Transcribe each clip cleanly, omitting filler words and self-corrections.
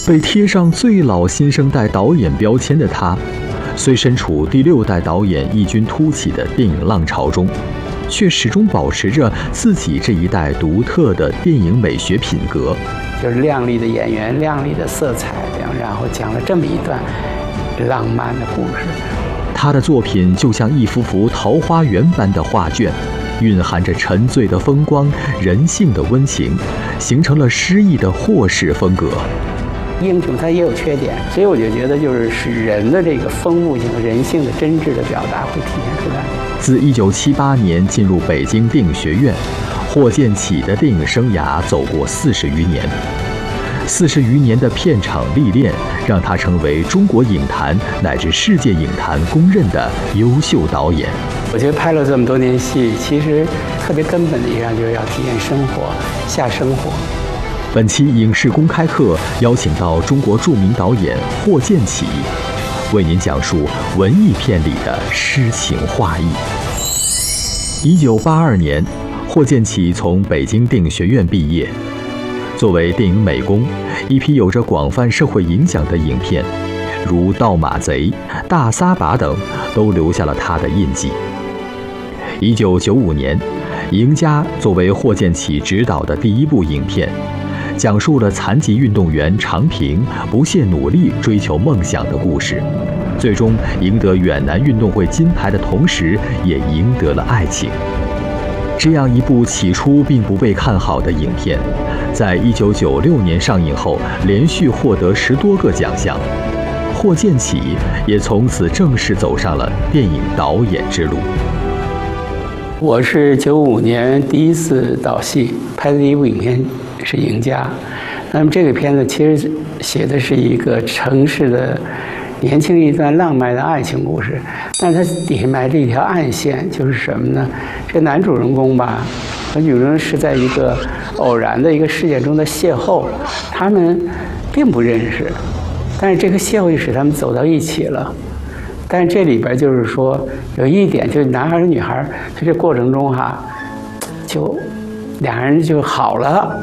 被贴上最老新生代导演标签的他，虽身处第6代导演异军突起的电影浪潮中，却始终保持着自己这一代独特的电影美学品格， 就是亮丽的演员、亮丽的色彩，然后讲了这么一段浪漫的故事。 他的作品就像一幅幅桃花源般的画卷，蕴含着沉醉的风光、人性的温情，形成了诗意的霍氏风格。 英雄他也有缺点，所以我就觉得就是使人的这个丰富性、人性的真挚的表达会体现出来。 自1978年进入北京电影学院，霍建起的电影生涯走过40余年。40余年的片场历练，让他成为中国影坛乃至世界影坛公认的优秀导演。 我觉得拍了这么多年戏，其实特别根本的一样就是要体验生活，下生活。 本期影视公开课邀请到中国著名导演霍建起，为您讲述文艺片里的诗情画意。1982年，霍建起从北京电影学院毕业。作为电影美工，一批有着广泛社会影响的影片，如《盗马贼》《大撒把》等，都留下了他的印记。1995年，《赢家》作为霍建起执导的第1部影片，讲述了残疾运动员常平不懈努力追求梦想的故事，最终赢得远南运动会金牌的同时，也赢得了爱情。这样一部起初并不被看好的影片，在1996年上映后，连续获得10多个奖项。霍建起也从此正式走上了电影导演之路。 我是95年第一次导戏，拍的第1部影片是《赢家》。那么这个片子其实写的是一个城市的年轻一段浪漫的爱情故事，但是它底下埋着一条暗线，就是什么呢？这男主人公吧和女主人是在一个偶然的一个事件中的邂逅，他们并不认识，但是这个邂逅使他们走到一起了。但是这里边就是说有一点，就是男孩和女孩在这过程中就两人就好了。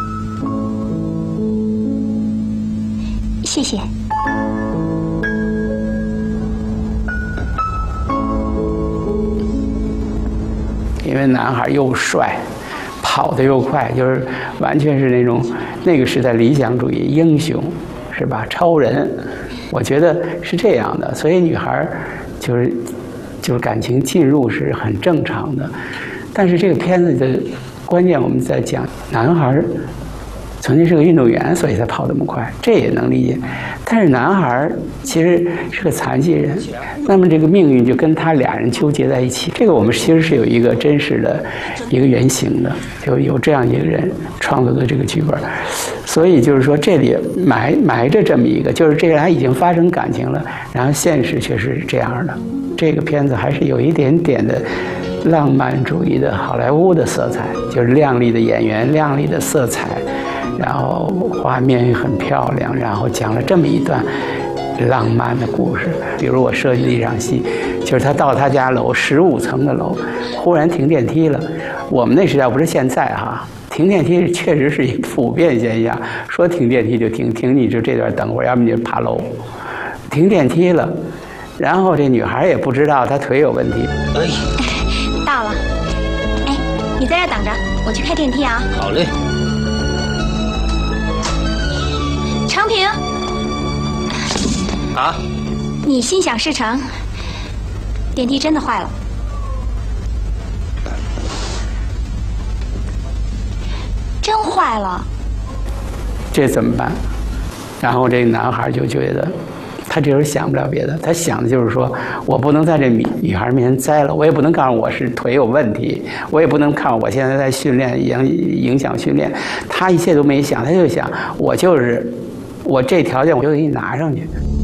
谢谢。 因为男孩又帅，跑得又快，就是完全是那个时代理想主义英雄，是吧？超人，我觉得是这样的。所以女孩就是感情进入是很正常的。但是这个片子的关键我们在讲，男孩曾经是个运动员，所以他跑得那么快，这也能理解。但是男孩其实是个残疾人，那么这个命运就跟他俩人纠结在一起。这个我们其实是有一个真实的一个原型的，就有这样一个人创作的这个剧本。所以就是说这里埋着这么一个，就是这俩已经发生感情了，然后现实却是这样的。这个片子还是有一点点的浪漫主义的好莱坞的色彩，就是亮丽的演员、亮丽的色彩，然后画面也很漂亮，然后讲了这么一段浪漫的故事。比如我设计的一场戏，就是他到他家楼15层的楼，忽然停电梯了。我们那时代不是现在哈，停电梯确实是一个普遍现象，说停电梯就停你就这段等会儿，要不你就爬楼。停电梯了，然后这女孩也不知道她腿有问题。 到了，哎，你在这等着，我去开电梯啊。 好嘞。 常平， 啊？ 你心想事成，电梯真的坏了。真坏了。 这怎么办？然后这个男孩就觉得，他这时候想不了别的，他想的就是说，我不能在这女孩面前栽了，我也不能告诉我是腿有问题，我也不能看我现在在训练影响训练。他一切都没想，他就想我这条件我就给你拿上去。